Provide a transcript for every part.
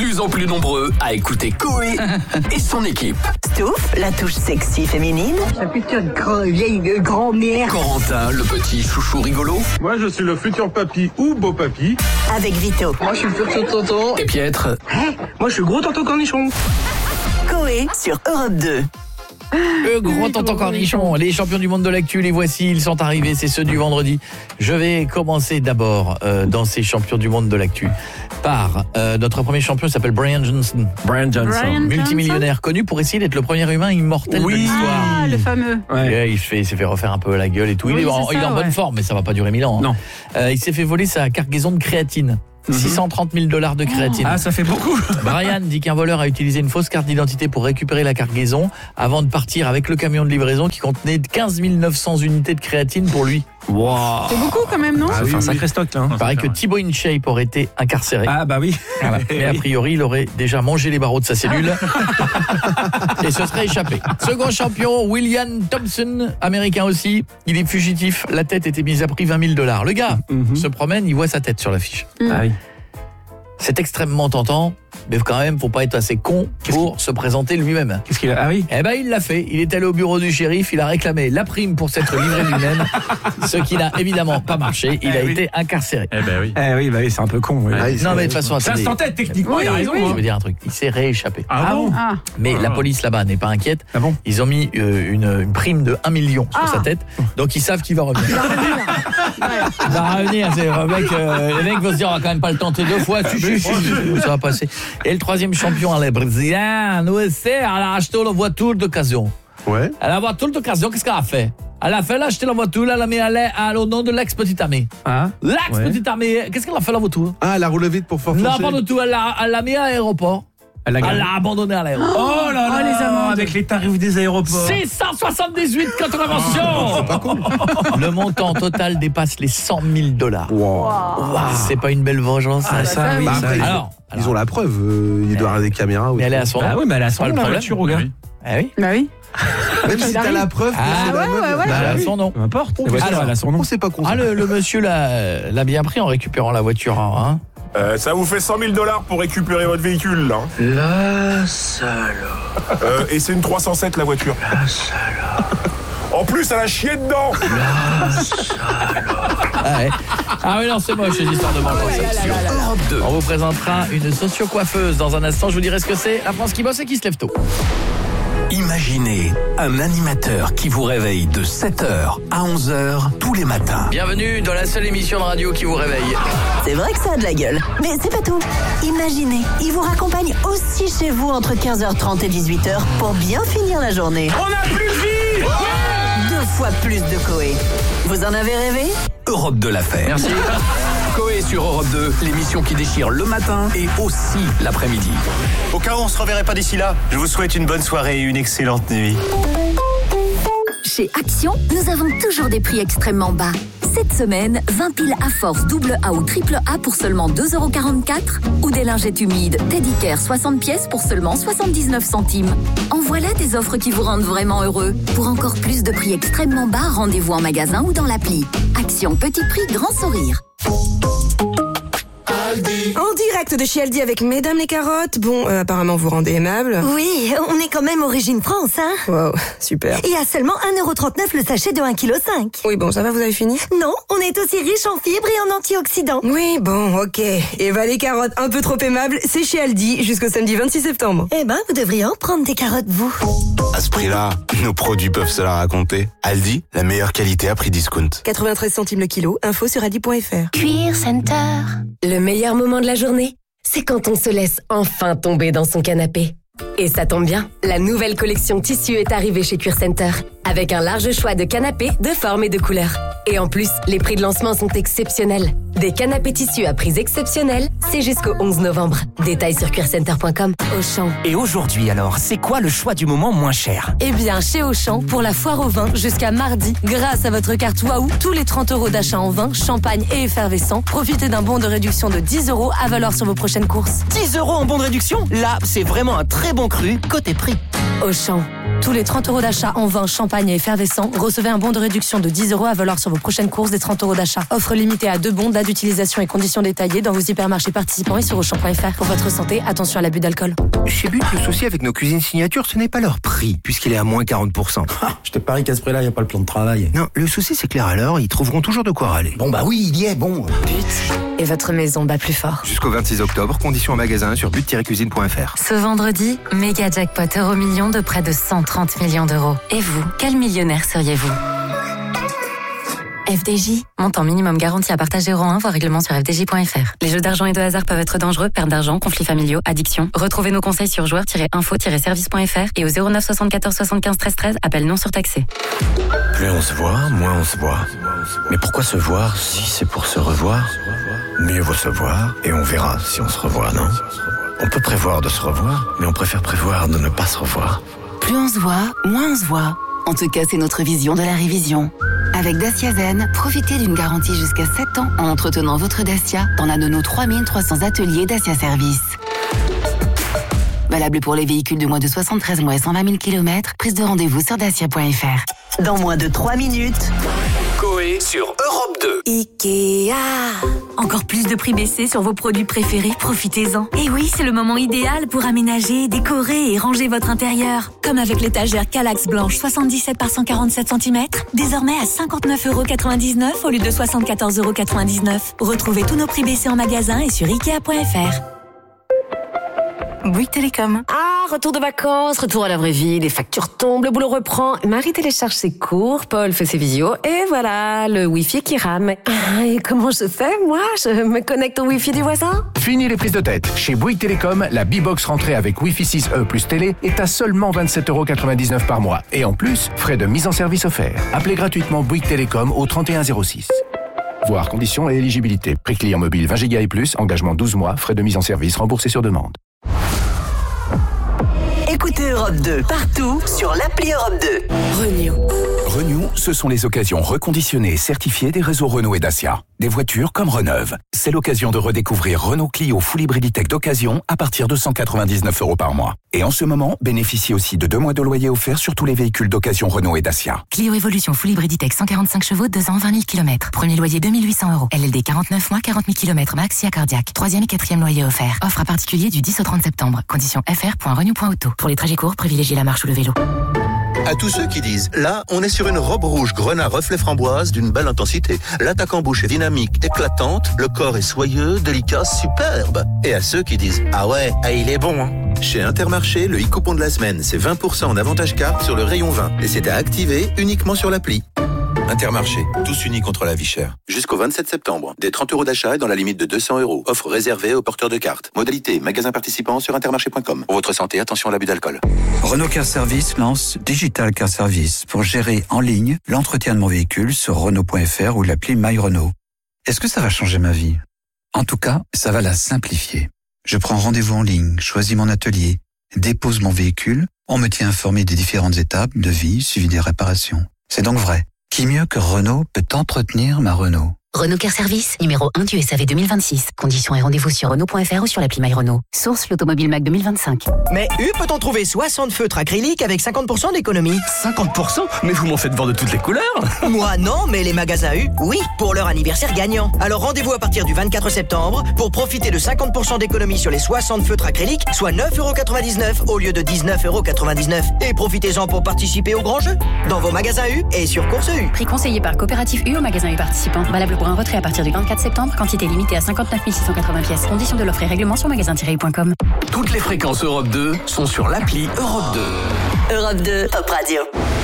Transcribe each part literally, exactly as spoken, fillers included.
plus en plus nombreux à écouter Coé et son équipe. Stouff, la touche sexy féminine. Ça future grand, vieille grand-mère. Corentin, le petit chouchou rigolo. Moi, je suis le futur papy ou beau papy. Avec Vito. Moi, je suis le futur tonton. Et Pietre. Hein? Moi, je suis le gros tonton cornichon. Coé sur Europe deux. Le gros tonton cornichon, les champions du monde de l'actu, les voici, ils sont arrivés, c'est ceux du vendredi. Je vais commencer d'abord euh, dans ces champions du monde de l'actu par euh, notre premier champion s'appelle Brian Johnson. Brian Johnson. Brian Multimillionnaire Johnson. connu pour essayer d'être le premier humain immortel Oui. de l'histoire. Ah, le fameux. Ouais. Et, il, fait, il s'est fait refaire un peu la gueule et tout. Oui, il est, en, c'est il est ça, en bonne ouais. forme, mais ça va pas durer mille ans. Hein. Non. Euh, il s'est fait voler sa cargaison de créatine. six cent trente mille dollars de créatine. Ah, ça fait beaucoup. Brian dit qu'un voleur a utilisé une fausse carte d'identité pour récupérer la cargaison avant de partir avec le camion de livraison qui contenait quinze mille neuf cents unités de créatine pour lui. Wow. C'est beaucoup quand même, non? Ah, oui, un sacré stock là. Hein. Il paraît que Thibaut InShape aurait été incarcéré. Ah bah oui. Voilà. Mais a priori, il aurait déjà mangé les barreaux de sa cellule et se serait échappé. Second champion, William Thompson, américain aussi. Il est fugitif. La tête était mise à prix vingt mille dollars. Le gars Mhm. se promène, il voit sa tête sur l'affiche. Ah oui. C'est extrêmement tentant, mais quand même, faut pas être assez con pour se présenter lui-même. Qu'est-ce qu'il a? Ah oui. Eh ben, il l'a fait. Il est allé au bureau du shérif, il a réclamé la prime pour s'être livré lui-même, ce qui n'a évidemment pas marché. Il a Eh oui. été incarcéré. Eh ben oui. Eh oui, bah oui, c'est un peu con. Oui. Ah, non, mais de toute façon, Ça attendez. se tentait techniquement, Oui, il a raison. oui. Je hein. veux dire un truc. Il s'est rééchappé. Ah bon? Ah. Mais la police là-bas n'est pas inquiète. Ah bon? Ils ont mis euh, une, une prime de un million sur Ah. sa tête. Donc ils savent qu'il va revenir. Il va revenir. C'est le mec, euh, les mecs vont se dire on va quand même pas le tenter deux fois. Tu, tu, tu, tu, ça va passer. Et le troisième champion, elle est brésilienne. Oui, c'est, elle a acheté la voiture d'occasion. Ouais. Elle a la voiture d'occasion, qu'est-ce qu'elle a fait? Elle a fait, elle a acheté la voiture, elle a mis à l'air- à- au nom de l'ex-petite amie. Ah. L'ex-petite amie, qu'est-ce qu'elle a fait la voiture? Ah, la roule vite pour faire Non, flancher. pas du tout, elle l'a elle l'a mis à l'aéroport. Elle a Elle gagné. l'a abandonné à l'aéroport. Oh là là, Oh, les amendes. avec les tarifs des aéroports. six cent soixante-dix-huit contraventions. Le montant total dépasse les cent mille dollars. Wow. C'est pas une belle vengeance, ça, Ah, ça, oui, Bah, ça, après, oui. Alors, Ils ont la preuve. euh, il doit y avoir des caméras. mais elle est à aussi. son Ah nom. oui, mais elle a son Pas le nom, la problème. voiture, au gars. Ah oui. Bah oui. Même si t'as arrive. la preuve. Ah, c'est la ouais, meuf. ouais, ouais. Bah, elle a oui. son nom. Peu importe. La voiture, Alors, elle a son nom. On sait pas con. Ah, le, le monsieur l'a, l'a bien pris en récupérant la voiture. Hein. Euh, ça vous fait cent mille dollars pour récupérer votre véhicule, là. La salope. Euh, et c'est une trois cent sept, la voiture. La salope. En plus, elle a chié dedans. Ah, ouais. Ah oui, non, c'est moche, ces histoires de vengeance. Sur Europe deux. On vous présentera une socio-coiffeuse dans un instant. Je vous dirai ce que c'est. La France qui bosse et qui se lève tôt. Imaginez un animateur qui vous réveille de sept heures à onze heures tous les matins. Bienvenue dans la seule émission de radio qui vous réveille. C'est vrai que ça a de la gueule. Mais c'est pas tout. Imaginez, il vous raccompagne aussi chez vous entre quinze heures trente et dix-huit heures pour bien finir la journée. On a plus de vie. Deux fois plus de Coé. Vous en avez rêvé? Europe deux l'a fait. Merci. Coé sur Europe deux, l'émission qui déchire le matin et aussi l'après-midi. Au cas où on se reverrait pas d'ici là, je vous souhaite une bonne soirée et une excellente nuit. Chez Action, nous avons toujours des prix extrêmement bas. Cette semaine, vingt piles à force double A ou triple A pour seulement deux euros quarante-quatre ou des lingettes humides Teddy Care soixante pièces pour seulement soixante-dix-neuf centimes. En voilà des offres qui vous rendent vraiment heureux. Pour encore plus de prix extrêmement bas, rendez-vous en magasin ou dans l'appli. Action petit prix, grand sourire. En direct de chez Aldi avec Mesdames les carottes. Bon, euh, apparemment vous rendez aimable. Oui, on est quand même origine France, hein? Wow, super. Et à seulement un euro trente-neuf le sachet de un virgule cinq kilos. Oui, bon, ça va, vous avez fini? Non, on est aussi riche en fibres et en antioxydants. Oui, bon, ok. Eva les carottes un peu trop aimables, c'est chez Aldi jusqu'au samedi vingt-six septembre. Eh ben, vous devriez en prendre des carottes, vous. À ce prix-là, nos produits peuvent se la raconter. Aldi, la meilleure qualité à prix discount. quatre-vingt-treize centimes le kilo, info sur aldi point fr. Cuir Center. Le meilleur moment de la journée, c'est quand on se laisse enfin tomber dans son canapé. Et ça tombe bien, la nouvelle collection tissu est arrivée chez Cuir Center, avec un large choix de canapés de formes et de couleurs. Et en plus, les prix de lancement sont exceptionnels. Des canapés tissus à prix exceptionnels, c'est jusqu'au onze novembre. Détails sur cuir center point com. Auchan. Et aujourd'hui alors, c'est quoi le choix du moment moins cher? Eh bien, chez Auchan, pour la foire au vin, jusqu'à mardi, grâce à votre carte Waouh, tous les trente euros d'achat en vin, champagne et effervescent, profitez d'un bon de réduction de dix euros à valoir sur vos prochaines courses. dix euros en bon de réduction? Là, c'est vraiment un très bon cru côté prix. Auchan, Tous les trente euros d'achat en vin, champagne et effervescent, recevez un bon de réduction de dix euros à valoir sur vos prochaines courses des trente euros d'achat. Offre limitée à deux bons, date d'utilisation et conditions détaillées dans vos hypermarchés participants et sur auchan point f r. Pour votre santé, attention à l'abus d'alcool. Chez But, le souci avec nos cuisines signature, ce n'est pas leur prix, puisqu'il est à moins quarante pour cent. Je te parie qu'à ce prix-là, il n'y a pas le plan de travail. Non, le souci c'est clair, alors ils trouveront toujours de quoi râler. Bon bah oui, il y est, bon. But. Et votre maison bat plus fort. Jusqu'au vingt-six octobre, conditions en magasin sur but tiret cuisine point f r. Ce vendredi, méga jackpot euro million de près de cent trente millions d'euros. Et vous, quel millionnaire seriez-vous ? F D J, montant minimum garanti à partager euro un, voire règlement sur f d j point f r. Les jeux d'argent et de hasard peuvent être dangereux, perte d'argent, conflits familiaux, addiction. Retrouvez nos conseils sur joueurs tiret info tiret service point f r et au zéro neuf soixante-quatorze soixante-quinze treize treize, appel non surtaxé. Plus on se voit, moins on se voit. Mais pourquoi se voir si c'est pour se revoir ? Mieux vaut se voir et on verra si on se revoit, non ? On peut prévoir de se revoir, mais on préfère prévoir de ne pas se revoir. Plus on se voit, moins on se voit. En tout cas, c'est notre vision de la révision. Avec Dacia Zen, profitez d'une garantie jusqu'à sept ans en entretenant votre Dacia dans l'un de nos trois mille trois cents ateliers Dacia Service. Valable pour les véhicules de moins de soixante-treize mois et cent vingt mille kilomètres. Prise de rendez-vous sur dacia point f r. Dans moins de trois minutes. Coé sur Europe deux. Ikea. Encore plus de prix baissés sur vos produits préférés, profitez-en. Et oui, c'est le moment idéal pour aménager, décorer et ranger votre intérieur. Comme avec l'étagère Kallax blanche soixante-dix-sept par cent quarante-sept centimètres, désormais à cinquante-neuf euros quatre-vingt-dix-neuf au lieu de soixante-quatorze euros quatre-vingt-dix-neuf. Retrouvez tous nos prix baissés en magasin et sur ikea point f r. Bouygues Télécom. Ah, retour de vacances, retour à la vraie vie, les factures tombent, le boulot reprend. Marie télécharge ses cours, Paul fait ses visios, et voilà, le Wi-Fi qui rame. Ah, et comment je fais, moi ? Je me connecte au Wi-Fi du voisin ? Fini les prises de tête. Chez Bouygues Télécom, la B-Box rentrée avec Wi-Fi six E plus télé est à seulement vingt-sept euros quatre-vingt-dix-neuf par mois. Et en plus, frais de mise en service offerts. Appelez gratuitement Bouygues Télécom au trente et un zéro six. Voir conditions et éligibilité. Prix client mobile vingt gigas et plus, engagement douze mois, frais de mise en service remboursés sur demande. Écoutez Europe deux partout sur l'appli Europe deux. Renew. Renew, ce sont les occasions reconditionnées et certifiées des réseaux Renault et Dacia. Des voitures comme Reneuve. C'est l'occasion de redécouvrir Renault Clio Full Hybrid Tech d'occasion à partir de cent quatre-vingt-dix-neuf euros par mois. Et en ce moment, bénéficiez aussi de deux mois de loyer offert sur tous les véhicules d'occasion Renault et Dacia. Clio Evolution Full Hybrid Tech cent quarante-cinq chevaux, deux ans, vingt mille kilomètres. Premier loyer deux mille huit cents euros. L L D quarante-neuf mois, quarante mille kilomètres max, S I A cardiaque. Troisième et quatrième loyer offert. Offre à particulier du dix au trente septembre. Condition f r point renew point auto. Pour les trajets courts, privilégiez la marche ou le vélo. À tous ceux qui disent, là, on est sur une robe rouge grenat reflet framboise d'une belle intensité. L'attaque en bouche est dynamique, éclatante, le corps est soyeux, délicat, superbe. Et à ceux qui disent, ah ouais, ah, il est bon, hein. Chez Intermarché, le e-coupon de la semaine, c'est vingt pour cent en avantage carte sur le rayon vin. Et c'est à activer uniquement sur l'appli. Intermarché, tous unis contre la vie chère. Jusqu'au vingt-sept septembre, des trente euros d'achat et dans la limite de deux cents euros. Offre réservée aux porteurs de cartes. Modalité, magasin participant sur intermarché point com. Pour votre santé, attention à l'abus d'alcool. Renault Car Service lance Digital Car Service pour gérer en ligne l'entretien de mon véhicule sur renault point f r ou l'appli My Renault. Est-ce que ça va changer ma vie ? En tout cas, ça va la simplifier. Je prends rendez-vous en ligne, choisis mon atelier, dépose mon véhicule, on me tient informé des différentes étapes, devis, suivi des réparations. C'est donc vrai. Qui mieux que Renault peut entretenir ma Renault ? Renault Car Service, numéro un du S A V deux mille vingt-six. Conditions et rendez-vous sur renault point f r ou sur l'appli My Renault. Source l'Automobile Mac deux mille vingt-cinq. Mais U peut-on trouver soixante feutres acryliques avec cinquante pour cent d'économie? cinquante pour cent? Mais vous m'en faites voir de toutes les couleurs. Moi non, mais les magasins U, oui, pour leur anniversaire gagnant. Alors rendez-vous à partir du vingt-quatre septembre pour profiter de cinquante pour cent d'économie sur les soixante feutres acryliques, soit neuf euros quatre-vingt-dix-neuf au lieu de dix-neuf euros quatre-vingt-dix-neuf. Et profitez-en pour participer au grand jeu dans vos magasins U et sur Course U. Prix conseillé par Coopérative U au magasin U participant. Valable pour un retrait à partir du vingt-quatre septembre, quantité limitée à cinquante-neuf mille six cent quatre-vingts pièces. Conditions de l'offre et règlement sur magasin tiret u point com. Toutes les fréquences Europe deux sont sur l'appli Europe deux. Europe deux, Top Radio.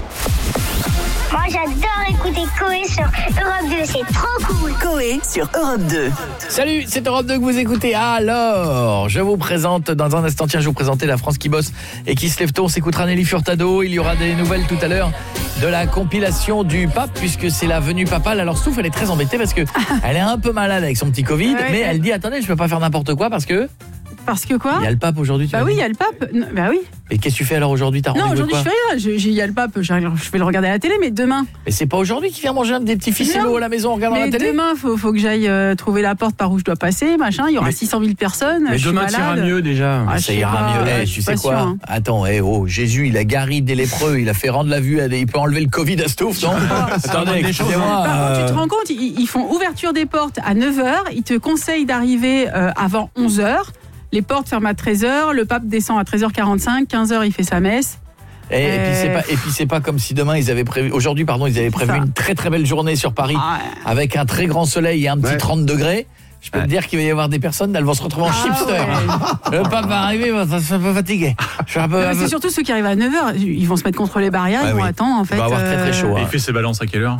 Moi j'adore écouter Coé sur Europe deux, c'est trop cool. Coé sur Europe deux. Salut, c'est Europe deux que vous écoutez. Alors, je vous présente dans un instant, tiens, je vais vous présenter la France qui bosse et qui se lève tôt. On s'écoutera Nelly Furtado. Il y aura des nouvelles tout à l'heure de la compilation du pape, puisque c'est la venue papale. Alors Stouff, elle est très embêtée parce que elle est un peu malade avec son petit Covid, ouais, mais elle dit attendez, je peux pas faire n'importe quoi parce que parce que quoi ? Il y a le pape aujourd'hui, tu Bah m'as oui, dit il y a le pape. Non, bah oui. Et qu'est-ce que tu fais alors aujourd'hui ? T'as Non, rendez-vous aujourd'hui, je quoi ? fais rien. Je- j'ai- Il y a le pape, je je vais le regarder à la télé, mais demain. Mais c'est pas aujourd'hui qu'il vient manger un des petits ficellos à la maison en regardant mais la télé ? demain, faut, faut que j'aille euh, trouver la porte par où je dois passer, machin. Il y aura Mais- six cent mille personnes. Mais je suis demain, ça ira malade. mieux déjà. Ah, je Ça sais ira pas, mieux. je Eh, suis tu sais pas quoi sûre, hein. Attends, eh, oh, Jésus, il a guéri des lépreux, il a fait rendre la vue, à des... il peut enlever le Covid à Stouff, non ? Attendez, excusez-moi. Par contre, euh, tu te rends compte, ils, ils font ouverture des portes à neuf heures. Ils te conseillent d'arriver euh, avant onze heures. Les portes ferment à treize heures. Le pape descend à treize heures quarante-cinq. quinze heures, il fait sa messe. Et, et puis c'est Euh, pas et puis c'est pas comme si demain ils avaient prévu aujourd'hui pardon ils avaient prévu ça. une très très belle journée sur Paris Ah avec un très grand soleil et un petit Ouais. trente degrés. Je peux te dire qu'il va y avoir des personnes, elles vont se retrouver en Ah chipster. ouais. Le pape va arriver, il va être un peu fatigué. Je suis un peu, Non, un mais peu- c'est surtout ceux qui arrivent à neuf heures. Ils vont se mettre contre les barrières, Ouais, ils vont oui. attendre en fait. Il va avoir très très chaud. euh, Et hein. il fait ses balances à quelle heure ?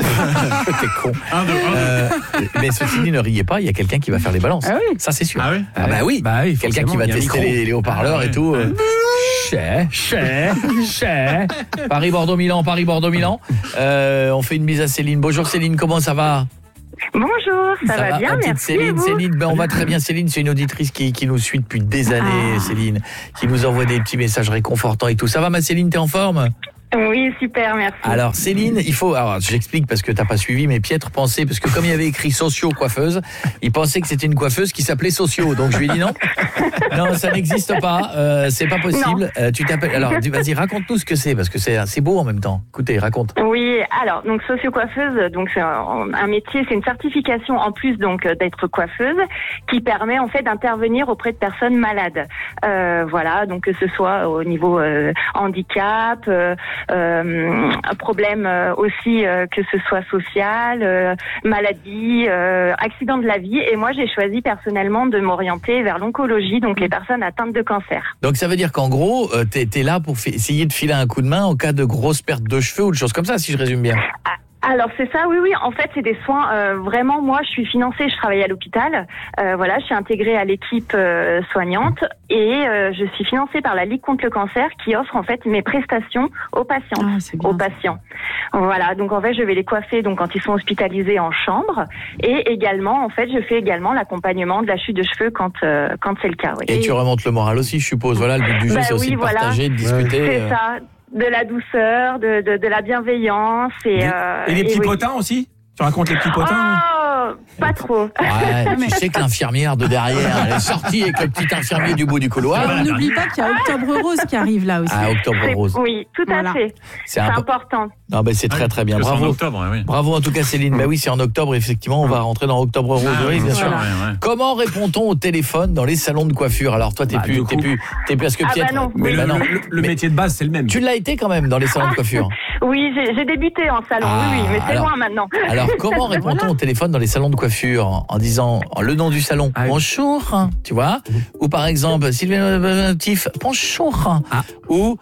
T'es con. Un, deux, un, deux. Euh, mais ceci dit, ne riez pas, il y a quelqu'un qui va faire les balances. Ah oui. Ça c'est sûr. Ah oui ? Ah bah oui. Bah oui, Quelqu'un qui forcément, va il y a un tester micro. les, les haut-parleurs Ah ouais. et tout. euh. Chez, chez, chez. Paris-Bordeaux-Milan, Paris-Bordeaux-Milan. Euh, on fait une mise à Céline. Bonjour Céline, comment ça va ? Bonjour, ça, va, bien, ma petite merci. Céline, et vous Céline, ben on va très bien. Céline, c'est une auditrice qui, qui nous suit depuis des années, Ah. Céline, qui nous envoie des petits messages réconfortants et tout. Ça va, ma Céline, t'es en forme ? Oui, super, merci. Alors Céline, il faut, alors j'explique parce que t'as pas suivi, mais Pietre pensait, parce que comme il y avait écrit Socio coiffeuse, il pensait que c'était une coiffeuse qui s'appelait Socio, donc je lui ai dit non, non ça n'existe pas, euh, c'est pas possible. Euh, tu t'appelles, alors dis- vas-y raconte-nous ce que c'est, parce que c'est c'est beau en même temps. Écoutez, raconte. Oui, alors donc socio-coiffeuse, donc c'est un, un métier, c'est une certification en plus donc euh, d'être coiffeuse qui permet en fait d'intervenir auprès de personnes malades. Euh, voilà, donc que ce soit au niveau euh, handicap, euh, euh, un problème euh, aussi euh, que ce soit social, euh, maladie, euh, accident de la vie. Et moi j'ai choisi personnellement de m'orienter vers l'oncologie, donc les personnes atteintes de cancer. Donc ça veut dire qu'en gros, euh, t'es es là pour fi- essayer de filer un coup de main en cas de grosse perte de cheveux ou de choses comme ça, si je résume bien. Alors c'est ça, oui, oui. En fait, c'est des soins. Euh, vraiment, moi, je suis financée. Je travaille à l'hôpital. Euh, voilà, je suis intégrée à l'équipe euh, soignante et euh, je suis financée par la Ligue contre le cancer, qui offre en fait mes prestations aux patients, Ah, aux patients. Voilà. Donc en fait, je vais les coiffer donc quand ils sont hospitalisés en chambre et également, en fait, je fais également l'accompagnement de la chute de cheveux quand euh, quand c'est le cas. Oui. Et tu remontes le moral aussi, je suppose. Voilà, le but du jeu, Bah c'est aussi oui, de voilà. partager, de discuter. C'est euh. ça. De la douceur, de, de, de la bienveillance et, euh, Et les petits oui. potins aussi ? Tu racontes les petits potins ? Oh, pas trop. Ouais, tu sais que l'infirmière de derrière, elle est sortie avec le petit infirmier du bout du couloir. Et on n'oublie pas qu'il y a Octobre Rose qui arrive là aussi. Ah, Octobre C'est- Rose. Oui, tout à Voilà. fait. C'est C'est impo- important. Non, ben c'est très très bien. Que c'est en Bravo. octobre, oui. Bravo en tout cas Céline. Bah oui, c'est en octobre effectivement, on va rentrer dans Octobre Rose. Ah, oui, bien voilà. sûr. Ouais, ouais. Comment répond-on au téléphone dans les salons de coiffure ? Alors toi t'es Bah, plus du t'es coup. plus t'es plus parce que Ah, Pietre. bah non. Mais Bah le, non. le- le métier de base, c'est le même. Tu l'as été quand même dans les salons de coiffure. Oui, j'ai j'ai débuté en salon, Ah, oui, oui, mais c'est alors- loin maintenant. Alors comment répond-on au téléphone dans les salons de coiffure en disant le nom du salon, Ah oui. bonjour, tu vois ? Ou par exemple Sylvain Tif, bonjour. Ah. Ou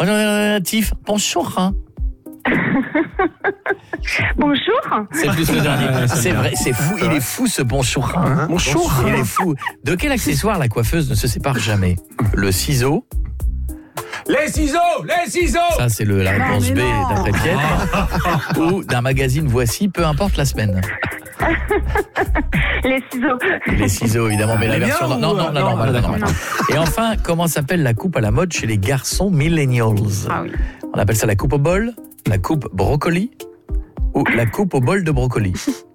Tif, bonjour. Bonjour. C'est plus le dernier. Ouais, c'est C'est bien. vrai, c'est fou. Il est fou ce bonjour. Bonjour. Il est fou. De quel accessoire la coiffeuse ne se sépare jamais ? Le ciseau. Les ciseaux Les ciseaux Ça, c'est le- la Non, réponse mais B non. d'après Pietre. Ou d'un magazine Voici, peu importe la semaine. Les ciseaux. Les ciseaux, évidemment, mais la Elle est version. bien Non, ou- non, non, non, non, non, d'accord. non. Et enfin, comment s'appelle la coupe à la mode chez les garçons millennials ? Ah oui. On appelle ça la coupe au bol, la coupe brocoli ou la coupe au bol de brocoli.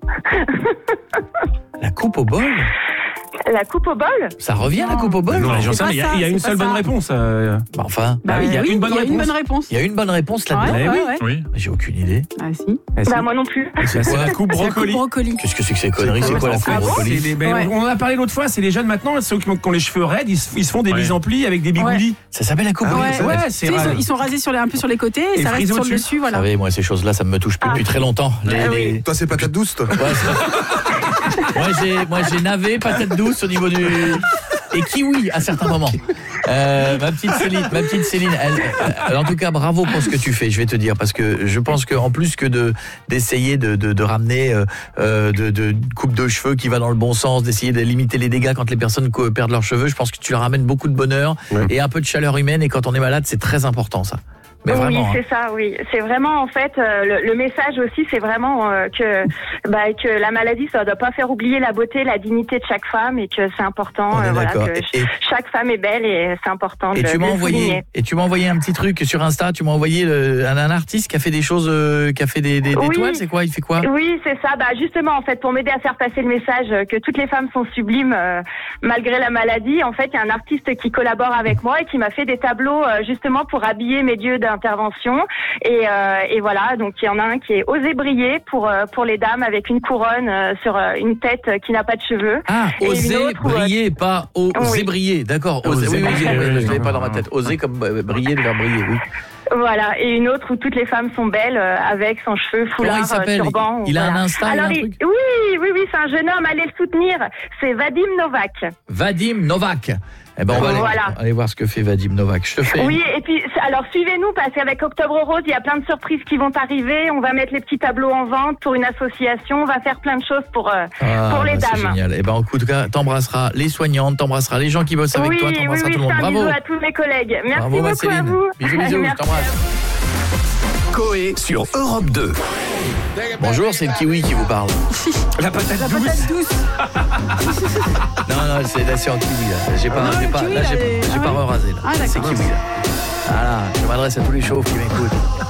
La coupe au bol ? La coupe au bol. Ça revient la coupe au bol ? Non, j'en c'est sais, pas mais il y a, ça, il y a une c'est seule pas bonne ça. réponse. euh. Bah enfin, Bah oui, il y a une bonne il y a une réponse. bonne réponse. il y a une bonne réponse là-dedans. Ouais, Eh ouais, oui. ouais. Oui. Mais J'ai aucune idée. Ah si. Eh, c'est- Bah moi non plus. C'est C'est quoi la coupe C'est la coupe brocoli. brocoli. Qu'est-ce que c'est que ces conneries ? C'est quoi la coupe Ah bon brocoli ? C'est des- ben, Ouais. On en a parlé l'autre fois, c'est les jeunes maintenant, ceux qui ont, qui ont les cheveux raides, ils se, ils se font des Ouais. mises en pli avec des bigoudis. Ça s'appelle la coupe Ah oui, brocoli. c'est vrai. Ouais, c'est tu sais, ils, rare. sont, ils sont rasés sur les, un peu sur les côtés et, Et ça reste frisés sur le au-dessus. dessus, Vous voilà. savez, moi, ces choses-là, ça me touche plus depuis très longtemps. Les- Ah oui. les- Toi, c'est patate douce, toi. Ouais, c'est- moi, j'ai, moi, j'ai navé, patate douce au niveau du... Et kiwi à certains moments. Euh, ma petite Céline, ma petite Céline elle, elle- en tout cas, bravo pour ce que tu fais, je vais te dire, parce que je pense qu'en plus que de, d'essayer de, de, de ramener euh, euh, de, de coupe de cheveux qui va dans le bon sens, d'essayer de limiter les dégâts quand les personnes co- perdent leurs cheveux, je pense que tu leur amènes beaucoup de bonheur Ouais. et un peu de chaleur humaine, et quand on est malade, c'est très important ça. Mais oui, vraiment, c'est ça, oui. C'est vraiment, en fait, euh, le, le message aussi, c'est vraiment euh, que, bah, que la maladie, ça ne doit pas faire oublier la beauté, la dignité de chaque femme et que c'est important, On est euh, voilà, d'accord. que Et- ch- chaque femme est belle et c'est important Et de, tu de m'as le envoyé souligner. et tu m'as envoyé un petit truc sur Insta, tu m'as envoyé le, un, un artiste qui a fait des choses euh, qui a fait des, des, des Oui. toiles, c'est quoi, il fait quoi? Oui, c'est ça. Bah justement, en fait, pour m'aider à faire passer le message euh, que toutes les femmes sont sublimes euh, malgré la maladie, en fait, il y a un artiste qui collabore avec moi et qui m'a fait des tableaux euh, justement pour habiller mes lieux d'intervention. Et, euh, et voilà, donc il y en a un qui est Oser briller pour euh, pour les dames avec une couronne euh, sur euh, une tête euh, qui n'a pas de cheveux. Ah, Et une oser autre où, euh, briller, pas oser Oui. briller, d'accord. Oser, Oser oui, oui, briller, je oui, je l'avais oui. pas dans ma tête. Oser comme euh, briller, de faire briller, oui. Voilà, et une autre où toutes les femmes sont belles euh, avec son cheveu, Comment il foulard, euh, s'appelle? turban. Il a voilà. un Insta, il a Alors, un il- truc oui, oui, oui, c'est un jeune homme, allez le soutenir. C'est Vadim Novak. Vadim Novak. Eh ben on va aller, Voilà. on va aller voir ce que fait Vadim Novak. Je te fais. Oui, et puis alors suivez-nous parce qu'avec Octobre Rose, il y a plein de surprises qui vont arriver. On va mettre les petits tableaux en vente pour une association. On va faire plein de choses pour euh, Ah, pour les bah, c'est dames. génial. Eh ben en tout cas, t'embrasseras les soignantes, t'embrasseras les gens qui bossent avec oui, toi, oui, t'embrasseras oui, tout le monde. c'est un Bravo. bisou à tous mes collègues. Merci Bravo beaucoup Céline. à vous. Bisous, bisous, je Merci. t'embrasse. Coé sur Europe deux. Bonjour, c'est le kiwi qui vous parle. La patate La douce. patate douce. Non, non, c'est là, c'est en kiwi là. J'ai pas, Ah, j'ai le pas, kiwi, là, là, j'ai les- j'ai ah pas ouais. rasé là. Ah, c'est d'accord. kiwi là. Voilà, je m'adresse à tous les chauves qui m'écoutent.